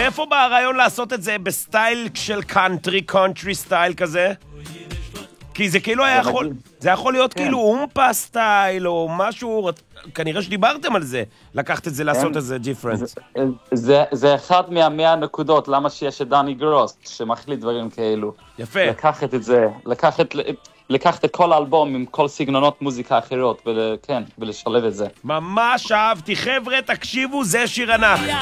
מאיפה בא הרעיון לעשות את זה בסטייל של קאנטרי סטייל כזה? כי זה כאילו היה יכול, זה יכול להיות כאילו אומפה סטייל או משהו, כנראה שדיברתם על זה, לקחת את זה לעשות איזה דיפרנס. זה אחד מה100 נקודות, למה שיש את דני גרוס, שמחליט דברים כאלו. יפה. לקחת את זה, לקחת את כל האלבום עם כל סגנונות מוזיקה אחרות, ולשלב את זה. ממש אהבתי, חבר'ה, תקשיבו, זה שיר ענק.